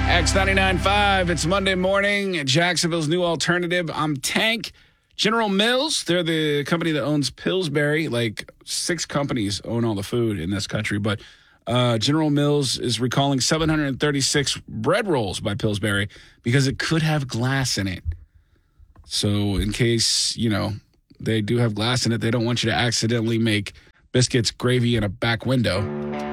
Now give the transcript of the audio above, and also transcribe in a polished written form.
X99.5, it's Monday morning. Jacksonville's new alternative. I'm Tank. General Mills, they're the company that owns Pillsbury. Like 6 companies own all the food in this country. But General Mills is recalling 736 bread rolls by Pillsbury because it could have glass in it. So in case, they do have glass in it, they don't want you to accidentally make biscuits gravy in a back window.